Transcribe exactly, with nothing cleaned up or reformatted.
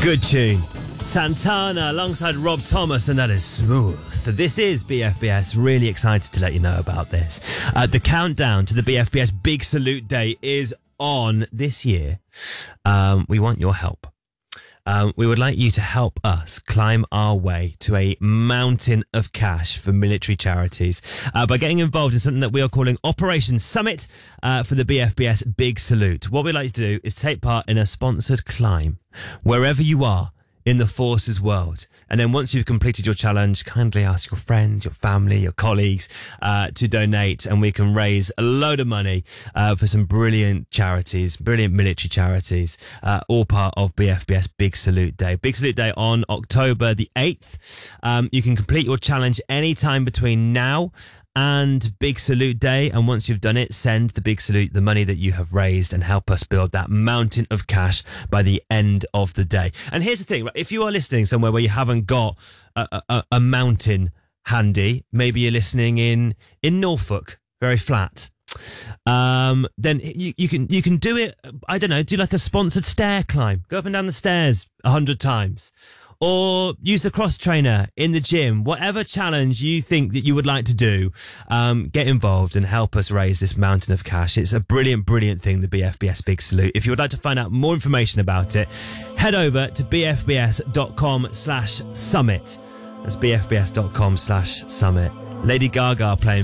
Good tune. Santana alongside Rob Thomas, and that is Smooth. This is B F B S. Really excited to let you know about this. Uh, the countdown to the B F B S Big Salute Day is on this year. Um, we want your help. Um, we would like you to help us climb our way to a mountain of cash for military charities uh, by getting involved in something that we are calling Operation Summit uh, for the B F B S Big Salute. What we'd like to do is take part in a sponsored climb wherever you are in the forces world. And then once you've completed your challenge, kindly ask your friends, your family, your colleagues uh, to donate, and we can raise a load of money uh, for some brilliant charities, brilliant military charities, uh, all part of B F B S Big Salute Day. Big Salute Day on October the eighth. Um, you can complete your challenge anytime between now and Big Salute Day, and once you've done it, send the Big Salute the money that you have raised and help us build that mountain of cash by the end of the day. And here's the thing, right? If you are listening somewhere where you haven't got a, a, a mountain handy, maybe you're listening in in Norfolk, very flat, um then you, you can you can do it. I don't know, do like a sponsored stair climb, go up and down the stairs a hundred times, or use the cross trainer in the gym. Whatever challenge you think that you would like to do, um, get involved and help us raise this mountain of cash. It's a brilliant, brilliant thing, the B F B S Big Salute. If you would like to find out more information about it, head over to bfbs.com slash summit. That's bfbs.com slash summit. Lady Gaga playing